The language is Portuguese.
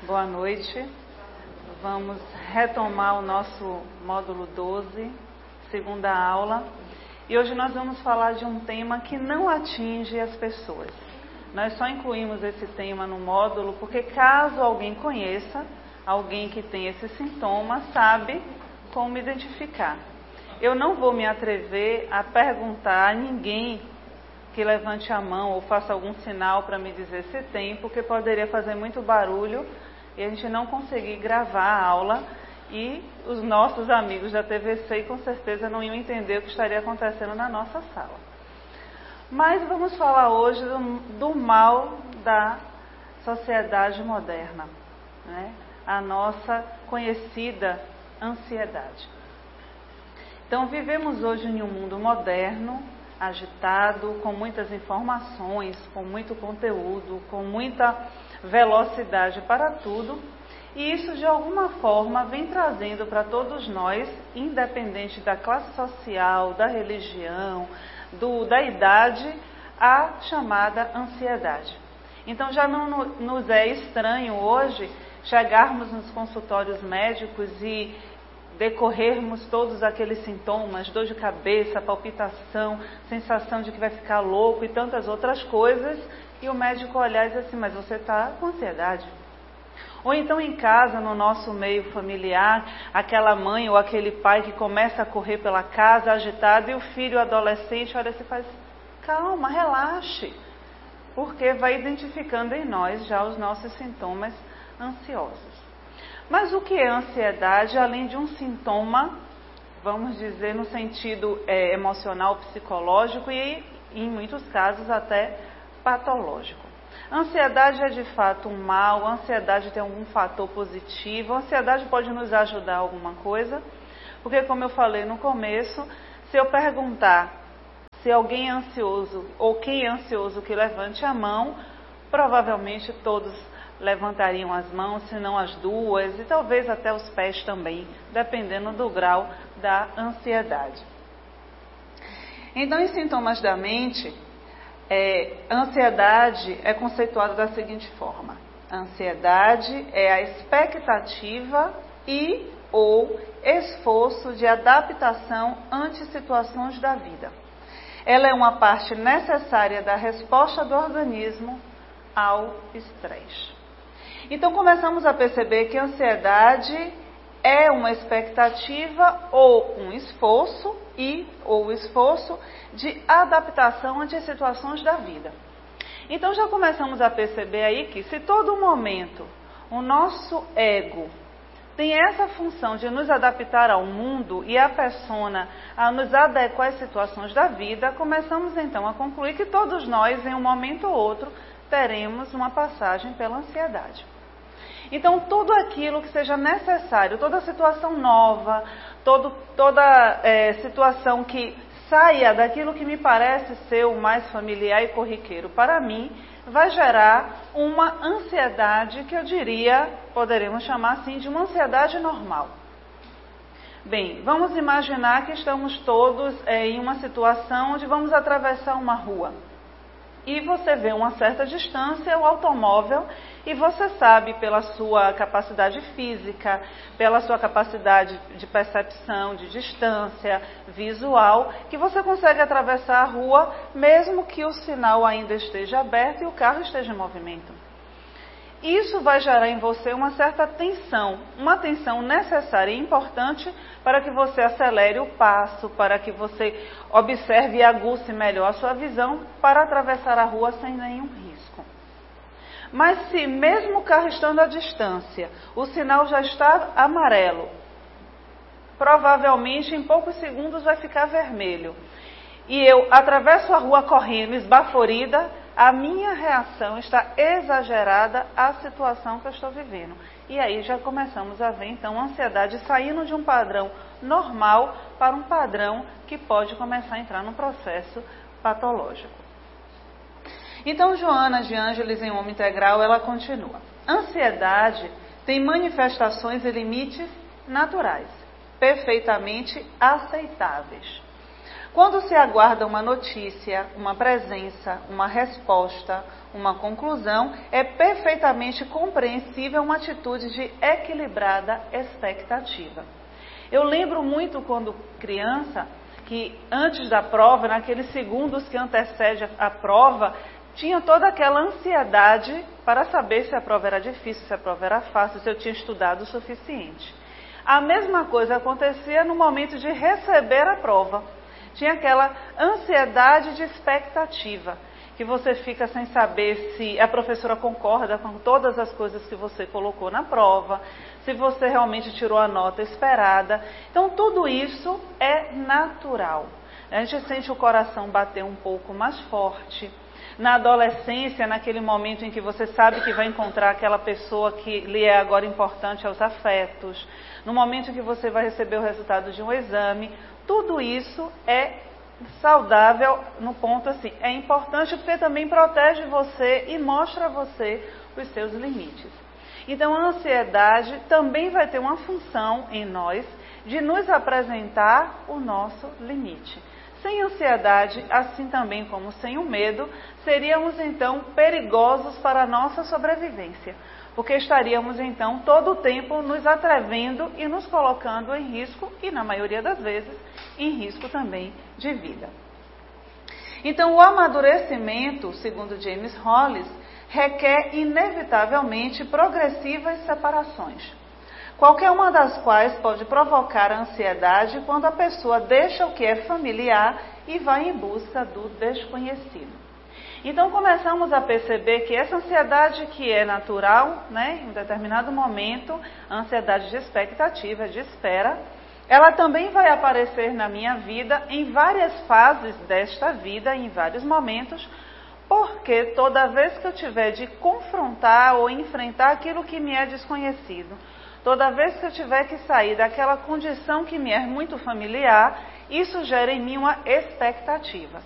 Boa noite. Vamos retomar o nosso módulo 12, segunda aula. E hoje nós vamos falar de um tema que não atinge as pessoas. Nós só incluímos esse tema no módulo porque caso alguém conheça, alguém que tem esse sintoma, sabe como identificar. Eu não vou me atrever a perguntar a ninguém que levante a mão ou faça algum sinal para me dizer se tem, porque poderia fazer muito barulho e a gente não conseguir gravar a aula e os nossos amigos da TVC com certeza não iam entender o que estaria acontecendo na nossa sala. Mas vamos falar hoje do mal da sociedade moderna, né? A nossa conhecida ansiedade. Então vivemos hoje em um mundo moderno, agitado, com muitas informações, com muito conteúdo, com muita velocidade para tudo, e isso de alguma forma vem trazendo para todos nós, independente da classe social, da religião, da idade, a chamada ansiedade. Então já não nos é estranho hoje chegarmos nos consultórios médicos e decorrermos todos aqueles sintomas, dor de cabeça, palpitação, sensação de que vai ficar louco e tantas outras coisas, e o médico olhar e dizer assim, mas você está com ansiedade. Ou então em casa, no nosso meio familiar, aquela mãe ou aquele pai que começa a correr pela casa agitado e o filho adolescente olha assim e faz, calma, relaxe, porque vai identificando em nós já os nossos sintomas ansiosos. Mas o que é ansiedade, além de um sintoma, vamos dizer, no sentido emocional, psicológico e, em muitos casos, até patológico? Ansiedade é de fato um mal, a ansiedade tem algum fator positivo, a ansiedade pode nos ajudar a alguma coisa, porque como eu falei no começo, se eu perguntar se alguém é ansioso ou quem é ansioso que levante a mão, provavelmente todos levantariam as mãos, se não as duas, e talvez até os pés também, dependendo do grau da ansiedade. Então, em sintomas da mente, a ansiedade é conceituada da seguinte forma: a ansiedade é a expectativa e ou esforço de adaptação ante situações da vida. Ela é uma parte necessária da resposta do organismo ao estresse. Então começamos a perceber que a ansiedade é uma expectativa ou um esforço ou esforço de adaptação ante as situações da vida. Então já começamos a perceber aí que se todo momento o nosso ego tem essa função de nos adaptar ao mundo e a persona a nos adequar às situações da vida, começamos então a concluir que todos nós, em um momento ou outro, teremos uma passagem pela ansiedade. Então, tudo aquilo que seja necessário, toda situação nova, toda situação que saia daquilo que me parece ser o mais familiar e corriqueiro para mim, vai gerar uma ansiedade que eu diria, poderemos chamar assim, de uma ansiedade normal. Bem, vamos imaginar que estamos todos em uma situação onde vamos atravessar uma rua. E você vê uma certa distância o automóvel e você sabe pela sua capacidade física, pela sua capacidade de percepção, de distância visual, que você consegue atravessar a rua mesmo que o sinal ainda esteja aberto e o carro esteja em movimento. Isso vai gerar em você uma certa tensão, uma tensão necessária e importante para que você acelere o passo, para que você observe e aguce melhor a sua visão para atravessar a rua sem nenhum risco. Mas se mesmo o carro estando à distância, o sinal já está amarelo, provavelmente em poucos segundos vai ficar vermelho, e eu atravesso a rua correndo, esbaforida, a minha reação está exagerada à situação que eu estou vivendo. E aí já começamos a ver, então, a ansiedade saindo de um padrão normal para um padrão que pode começar a entrar num processo patológico. Então, Joana de Ângeles, em Homem Integral, ela continua. Ansiedade tem manifestações e limites naturais, perfeitamente aceitáveis. Quando se aguarda uma notícia, uma presença, uma resposta, uma conclusão, é perfeitamente compreensível uma atitude de equilibrada expectativa. Eu lembro muito quando criança, que antes da prova, naqueles segundos que antecedem a prova, tinha toda aquela ansiedade para saber se a prova era difícil, se a prova era fácil, se eu tinha estudado o suficiente. A mesma coisa acontecia no momento de receber a prova. Tinha aquela ansiedade de expectativa, que você fica sem saber se a professora concorda com todas as coisas que você colocou na prova, se você realmente tirou a nota esperada. Então, tudo isso é natural. A gente sente o coração bater um pouco mais forte. Na adolescência, naquele momento em que você sabe que vai encontrar aquela pessoa que lhe é agora importante aos afetos, no momento em que você vai receber o resultado de um exame, tudo isso é saudável no ponto assim, é importante porque também protege você e mostra a você os seus limites. Então a ansiedade também vai ter uma função em nós de nos apresentar o nosso limite. Sem ansiedade, assim também como sem o medo, seríamos então perigosos para a nossa sobrevivência, porque estaríamos então todo o tempo nos atrevendo e nos colocando em risco e, na maioria das vezes, em risco também de vida. Então, o amadurecimento, segundo James Hollis, requer inevitavelmente progressivas separações, qualquer uma das quais pode provocar ansiedade quando a pessoa deixa o que é familiar e vai em busca do desconhecido. Então começamos a perceber que essa ansiedade que é natural, em um determinado momento, a ansiedade de expectativa, de espera, ela também vai aparecer na minha vida em várias fases desta vida, em vários momentos, porque toda vez que eu tiver de confrontar ou enfrentar aquilo que me é desconhecido, toda vez que eu tiver que sair daquela condição que me é muito familiar, isso gera em mim uma expectativa.